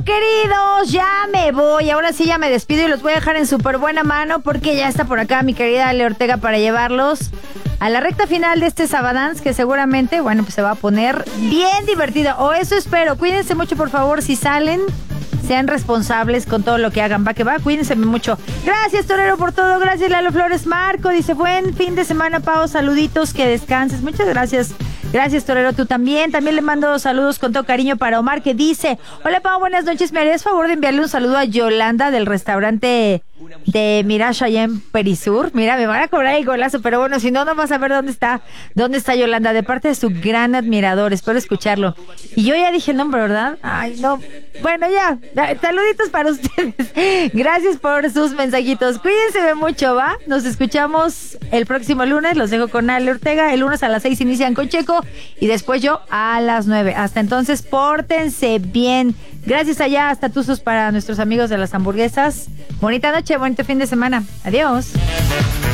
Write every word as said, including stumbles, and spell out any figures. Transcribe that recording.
Queridos, ya me voy, ahora sí ya me despido y los voy a dejar en súper buena mano porque ya está por acá mi querida Ale Ortega para llevarlos a la recta final de este Sabadance que seguramente, bueno, pues se va a poner bien divertido, o eso espero. Cuídense mucho, por favor, si salen, sean responsables con todo lo que hagan, va que va, cuídense mucho. Gracias, Torero, por todo, gracias, Lalo Flores. Marco dice, buen fin de semana, Pau, saluditos, que descanses, muchas gracias. Gracias, Torero, tú también. También le mando saludos con todo cariño para Omar, que dice, hola, Pau, buenas noches, ¿me harías favor de enviarle un saludo a Yolanda del restaurante de Mirage allá en Perisur? Mira, me van a cobrar el golazo, pero bueno, si no, no vas a ver dónde está, dónde está Yolanda, de parte de su gran admirador, espero escucharlo. Y yo ya dije el nombre, ¿verdad? Ay, no, bueno, ya, saluditos para ustedes. Gracias por sus mensajitos, cuídense mucho, ¿va? Nos escuchamos el próximo lunes, los dejo con Ale Ortega, el lunes a las seis inician con Checo, y después yo a las nueve. Hasta entonces, pórtense bien. Gracias allá, hasta tuzos para nuestros amigos de las hamburguesas. Bonita noche, bonito fin de semana. Adiós.